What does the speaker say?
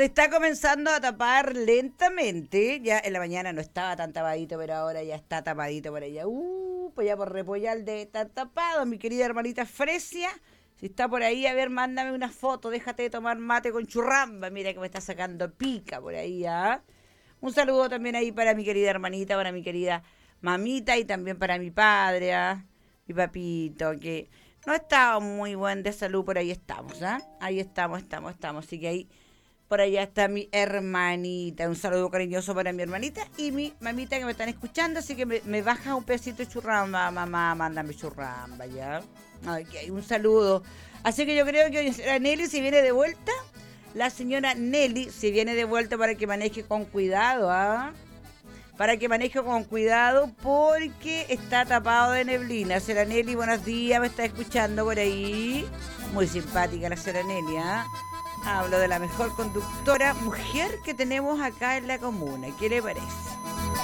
Se está comenzando a tapar lentamente. Ya en la mañana no estaba tan tapadito, pero ahora ya está tapadito por allá. Pues ya por Repollar de estar tapado. Mi querida hermanita Fresia, si está por ahí, a ver, mándame una foto. Déjate de tomar mate con churramba. Mira que me está sacando pica por ahí, ¿ah? Un saludo también ahí para mi querida hermanita, para mi querida mamita y también para mi padre, ¿ah? Mi papito, que no estaba muy buen de salud, por ahí estamos, ¿ah? Ahí estamos. Así que ahí, por allá está mi hermanita. Un saludo cariñoso para mi hermanita y mi mamita que me están escuchando. Así que me baja un pedacito de churramba, mamá, mándame churramba, ¿ya? Ok, un saludo. Así que yo creo que hoy la Nelly se viene de vuelta. La señora Nelly se viene de vuelta para que maneje con cuidado, ¿ah? Para que maneje con cuidado porque está tapado de neblina. Señora Nelly, buenos días, me está escuchando por ahí. Muy simpática la señora Nelly, ¿ah? Hablo de la mejor conductora mujer que tenemos acá en la comuna. ¿Qué le parece?